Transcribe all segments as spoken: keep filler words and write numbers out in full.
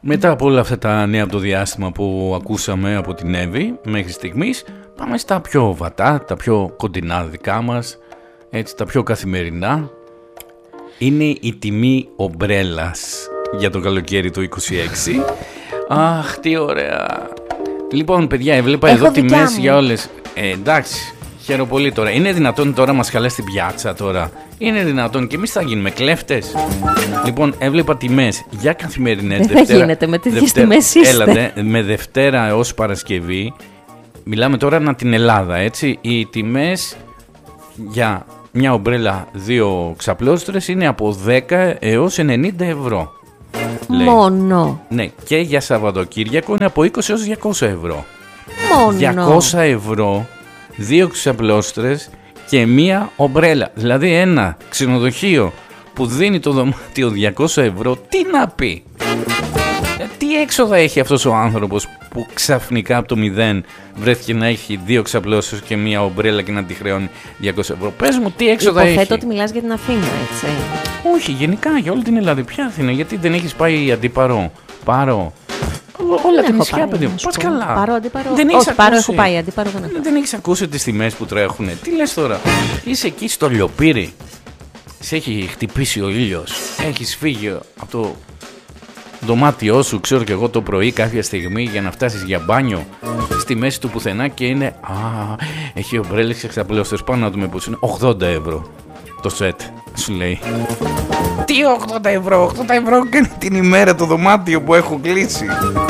Μετά από όλα αυτά τα νέα από το διάστημα που ακούσαμε από την Εύη μέχρι στιγμής, πάμε στα πιο βατά, τα πιο κοντινά δικά μας, έτσι, τα πιο καθημερινά. Είναι η τιμή ομπρέλας για το καλοκαίρι του είκοσι έξι. Αχ, τι ωραία. Λοιπόν, παιδιά, έβλεπα Έχω εδώ δικιά τιμές μου. για όλες. Ε, εντάξει, χαίρομαι πολύ τώρα. Είναι δυνατόν τώρα μας χαλάσει την πιάτσα τώρα? Είναι δυνατόν και εμείς θα γίνουμε κλέφτες? Λοιπόν, έβλεπα τιμές για καθημερινές. Δεν θα Δευτέρα, γίνεται, με τέτοιες Δευτέρα- τιμές είστε. Έλατε, με Δευτέρα έως Παρασκευή. Μιλάμε τώρα ανά την Ελλάδα, έτσι. Οι τιμές για μια ομπρέλα δύο ξαπλώστρες είναι από δέκα έως ενενήντα ευρώ. λέει. Μόνο. Ναι, και για Σαββατοκύριακο είναι από είκοσι έως διακόσια ευρώ. Μόνο. διακόσια ευρώ, δύο ξαπλώστρες και μία ομπρέλα. Δηλαδή ένα ξενοδοχείο που δίνει το δωμάτιο διακόσια ευρώ, τι να πει? Ε, Τι έξοδα έχει αυτός ο άνθρωπος που ξαφνικά από το μηδέν βρέθηκε να έχει δύο ξαπλώσεις και μία ομπρέλα και να τη χρεώνει διακόσια ευρώ? Πες μου, τι έξοδα Υποθέτω έχει? ότι μιλάς για την Αθήνα, έτσι. Όχι, γενικά για όλη την Ελλάδα. Ποια Αθήνα, γιατί δεν έχεις πάει Αντίπαρο, Πάρο? Όλα Δεν τα έχω νησιά, πάει, παιδί μου. να σου Πας πω. καλά. Πάρο, Αντίπαρο. Δεν έχεις Όχι, Πάρο ακούσει. έχω πάει, Αντίπαρο δεν έχω. Δεν έχεις ακούσει τις τιμές που τρέχουν? Τι λες τώρα? Είσαι εκεί στο Λιοπύρι. Σε έχει χτυπήσει ο ήλιος. Έχεις φύγει από το δωμάτιό σου, ξέρω και εγώ, το πρωί κάποια στιγμή για να φτάσεις για μπάνιο στη μέση του πουθενά και είναι. Α, έχει ομπρέλες και ξαπλώστες. Πάνω να δούμε πώς είναι. ογδόντα ευρώ το σετ, σου λέει. Τι ογδόντα ευρώ? ογδόντα ευρώ κάνει την ημέρα το δωμάτιο που έχω κλείσει.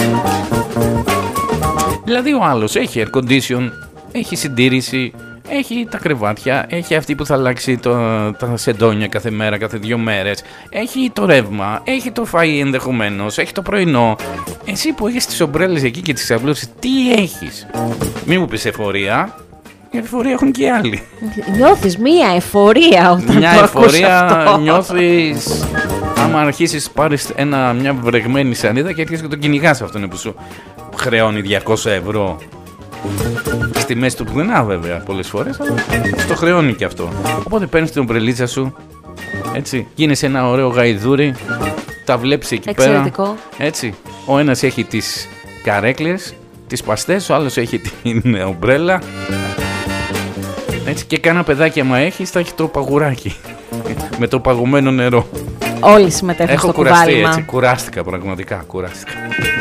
Δηλαδή ο άλλος έχει air condition, έχει συντήρηση, έχει τα κρεβάτια, έχει αυτή που θα αλλάξει το, τα σεντόνια κάθε μέρα, κάθε δύο μέρες, έχει το ρεύμα, έχει το φαΐ ενδεχομένως, έχει το πρωινό. Εσύ που έχεις τις ομπρέλες εκεί και τις ξαπλώσεις, τι έχεις? Μη μου πεις εφορία. Η εφορία έχουν και οι άλλοι. Νιώθεις μία εφορία όταν Μια το ακούς εφορία αυτό. νιώθεις άμα αρχίσεις πάρεις ένα, μια βρεγμένη σανίδα και αρχίσεις και τον κυνηγάς αυτόν που σου χρεώνει διακόσια ευρώ. Στη μέση του πουθενά βέβαια πολλές φορές, αλλά στο χρεώνει και αυτό. Οπότε παίρνεις την ομπρελίτσα σου, έτσι, γίνεσαι ένα ωραίο γαϊδούρι, τα βλέπεις εκεί πέρα. Εξαιρετικό. Έτσι, ο ένας έχει τις καρέκλες, τις παστές, ο άλλος έχει την ομπρέλα. Έτσι, και κάνα παιδάκι άμα έχεις θα έχει το παγουράκι με το παγωμένο νερό. Όλοι συμμετέχουν Έχω στο κουραστεί κουβάλιμα. έτσι, κουράστηκα πραγματικά, κουράστηκα.